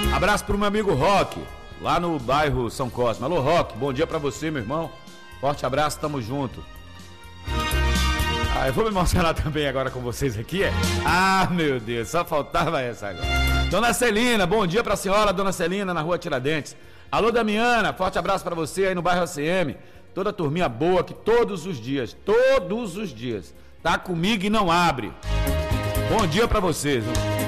Abraço pro meu amigo Roque, lá no bairro São Cosme. Alô, Roque, bom dia pra você, meu irmão. Forte abraço, tamo junto. Eu vou me emocionar também agora com vocês aqui, é? Meu Deus, só faltava essa agora. Dona Celina, bom dia pra senhora, Dona Celina, na rua Tiradentes. Alô, Damiana, forte abraço pra você aí no bairro ACM. Toda a turminha boa que todos os dias, tá comigo e não abre. Bom dia pra vocês, viu?